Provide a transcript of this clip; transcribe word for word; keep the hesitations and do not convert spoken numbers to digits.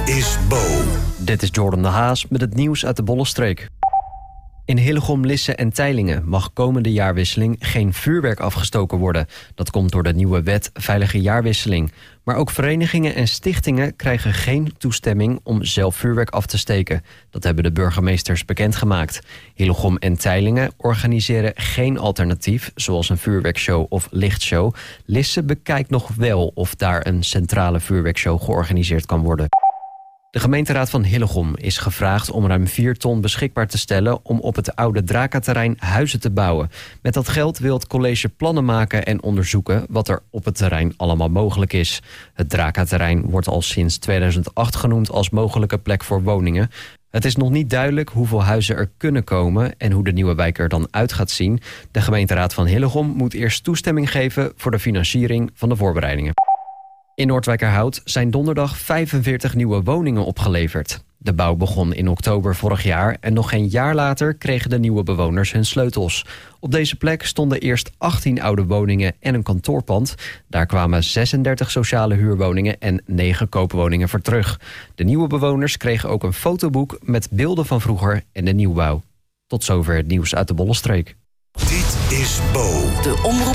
is Bo. Dit is Jordan de Haas met het nieuws uit de Bollenstreek. In Hillegom, Lisse en Teylingen mag komende jaarwisseling geen vuurwerk afgestoken worden. Dat komt door de nieuwe wet Veilige Jaarwisseling. Maar ook verenigingen en stichtingen krijgen geen toestemming om zelf vuurwerk af te steken. Dat hebben de burgemeesters bekendgemaakt. Hillegom en Teylingen organiseren geen alternatief, zoals een vuurwerkshow of lichtshow. Lisse bekijkt nog wel of daar een centrale vuurwerkshow georganiseerd kan worden. De gemeenteraad van Hillegom is gevraagd om ruim vier ton beschikbaar te stellen om op het oude Draka-terrein huizen te bouwen. Met dat geld wil het college plannen maken en onderzoeken wat er op het terrein allemaal mogelijk is. Het Draka-terrein wordt al sinds tweeduizend acht genoemd als mogelijke plek voor woningen. Het is nog niet duidelijk hoeveel huizen er kunnen komen en hoe de nieuwe wijk er dan uit gaat zien. De gemeenteraad van Hillegom moet eerst toestemming geven voor de financiering van de voorbereidingen. In Noordwijkerhout zijn donderdag vijfenveertig nieuwe woningen opgeleverd. De bouw begon in oktober vorig jaar en nog geen jaar later kregen de nieuwe bewoners hun sleutels. Op deze plek stonden eerst achttien oude woningen en een kantoorpand. Daar kwamen zesendertig sociale huurwoningen en negen koopwoningen voor terug. De nieuwe bewoners kregen ook een fotoboek met beelden van vroeger en de nieuwbouw. Tot zover het nieuws uit de Bollenstreek. Dit is Bo. De omroep